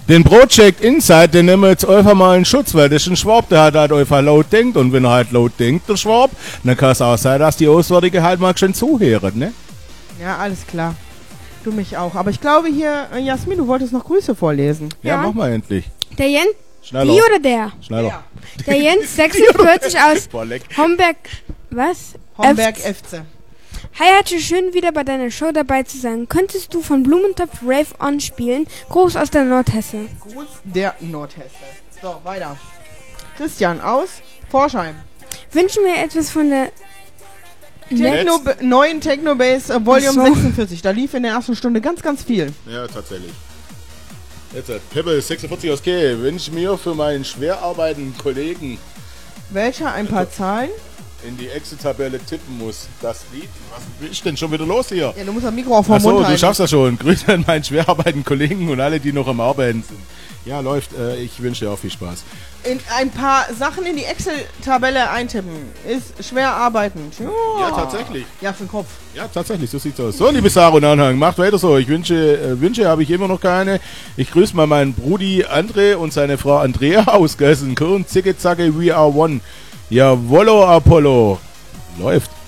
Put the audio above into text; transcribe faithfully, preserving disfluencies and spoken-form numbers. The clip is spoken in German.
Den Project Insight, den nehmen wir jetzt einfach mal in Schutz, weil das ist ein Schwab, der hat halt einfach laut denkt. Und wenn er halt laut denkt, der Schwab, dann kann es auch sein, dass die Auswärtige halt mal schön zuhören, ne? Ja, alles klar. Du mich auch. Aber ich glaube hier, äh, Jasmin, du wolltest noch Grüße vorlesen. Ja, Ja. mach mal endlich. Der Jens, Schneller. die oder der? Schneller. Ja. Der Jens sechsundvierzig aus Boah, leck. Homberg, was? Homberg F- F C. Hi, hatte schön wieder bei deiner Show dabei zu sein. Könntest du von Blumentopf Rave On spielen? Groß aus der Nordhesse. Gruß der Nordhesse. So, weiter. Christian aus Forchheim. Wünschen wir etwas von der Techno neuen Technobase äh, Volume Ach so. sechsundvierzig. Da lief in der ersten Stunde ganz, ganz viel. Ja, tatsächlich. Jetzt hat Pebble sechsundvierzig aus K. Wünsche mir für meinen schwer arbeitenden Kollegen Welcher ein paar Zahlen? in die Excel-Tabelle tippen muss. Das Lied. Was ist denn schon wieder los hier? Ja, du musst das Mikro auch vom Achso, Mund du halten. schaffst das schon. Grüße an meinen schwer arbeitenden Kollegen und alle, die noch am Arbeiten sind. Ja, läuft. Äh, ich wünsche dir auch viel Spaß. In ein paar Sachen in die Excel-Tabelle eintippen ist schwer arbeitend. Ja, Ja, tatsächlich. Ja, für den Kopf. Ja, tatsächlich, so sieht's aus. So, liebe Sarah und Anhang, macht weiter so. Ich wünsche, äh, Wünsche habe ich immer noch keine. Ich grüße mal meinen Brudi André und seine Frau Andrea aus Gelsenkirchen. Zicke, zacke, we are one. Jawollo, Apollo. Läuft.